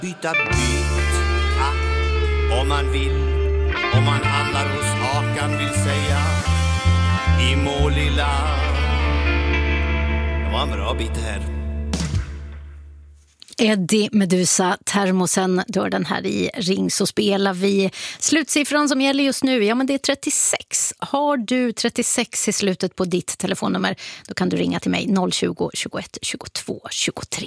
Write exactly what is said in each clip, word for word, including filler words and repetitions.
Byta byta om man vill, om man handlar hos Hakan vill säga i Målilla. Det var en bra bit här. Eddie Meduza, Termosen, då den här i Ring så spelar vi. Slutsiffran som gäller just nu, ja men det är trettiosex. Har du trettiosex i slutet på ditt telefonnummer, då kan du ringa till mig noll tjugo, tjugoett, tjugotvå, tjugotre.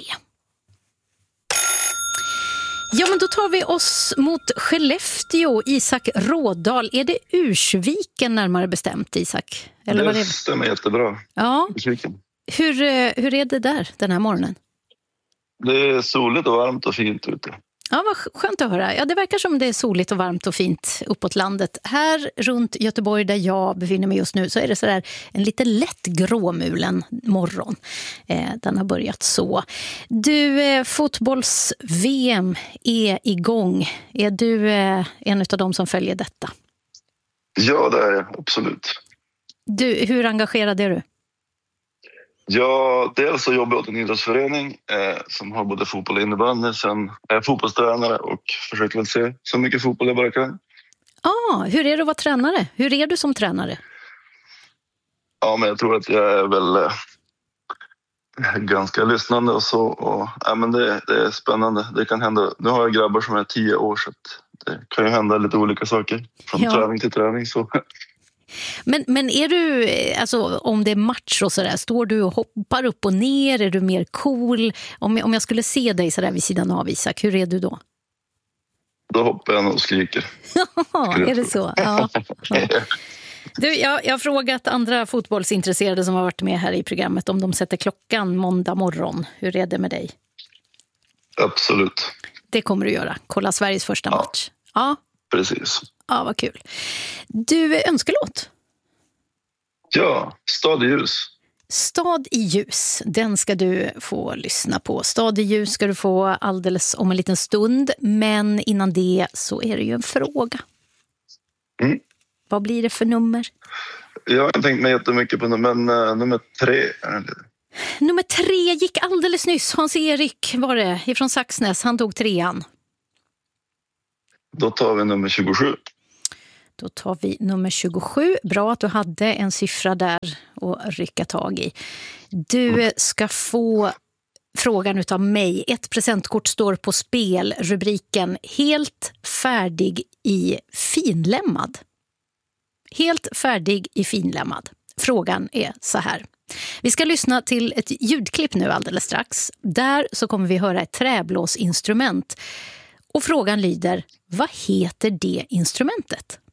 Ja, men då tar vi oss mot Skellefteå. Isak Rådal. Är det Ursviken närmare bestämt, Isak? Eller det, vad det stämmer jättebra. Ja. Ursviken. Hur, hur är det där den här morgonen? Det är soligt och varmt och fint ute. Ja, vad skönt att höra. Ja, det verkar som det är soligt och varmt och fint uppåt landet. Här runt Göteborg där jag befinner mig just nu så är det så där en lite lätt gråmulen morgon. Eh, den har börjat så. Du, eh, fotbolls-V M är igång. Är du eh, en av dem som följer detta? Ja, det är jag. Absolut. Du, hur engagerad är du? Ja, dels så jobbar jag åt en idrottsförening eh, som har både fotboll och innebandy. Sen är jag fotbollstränare och försöker väl se så mycket fotboll jag bara kan. Ah, hur är det att vara tränare? Hur är du som tränare? Ja, men jag tror att jag är väl eh, ganska lyssnande och så. Och, ja, men det, det är spännande. Det kan hända. Nu har jag grabbar som är tio år så det kan ju hända lite olika saker. Från ja. träning till träning så... Men, men är du, alltså om det är match och sådär, står du och hoppar upp och ner? Är du mer cool? Om jag, om jag skulle se dig sådär vid sidan av, Isak, hur är du då? Då hoppar jag och skriker. Ja, är det så? Ja. Ja. Du, jag, jag har frågat andra fotbollsintresserade som har varit med här i programmet om de sätter klockan måndag morgon. Hur är det med dig? Absolut. Det kommer du göra. Kolla Sveriges första ja. match. Ja, precis. Ja, vad kul. Du, önskelåt? Ja, Stad i ljus. Stad i ljus, den ska du få lyssna på. Stad i ljus ska du få alldeles om en liten stund. Men innan det så är det ju en fråga. Mm. Vad blir det för nummer? Jag har tänkt mig jättemycket på nummer, men uh, nummer tre är det. Nummer tre gick alldeles nyss. Hans-Erik var det, ifrån Saxnäs. Han tog trean. Då tar vi nummer tjugosju. Då tar vi nummer tjugosju. Bra att du hade en siffra där att rycka tag i. Du ska få frågan utav mig. Ett presentkort står på spel. Rubriken helt färdig i finlämmad. Helt färdig i finlämmad. Frågan är så här. Vi ska lyssna till ett ljudklipp nu alldeles strax. Där så kommer vi höra ett träblåsinstrument. Och frågan lyder, vad heter det instrumentet?